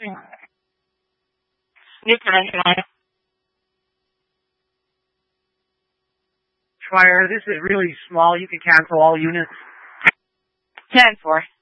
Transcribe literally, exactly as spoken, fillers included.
New connection on. Fire, this is really small. You can cancel all units. ten four.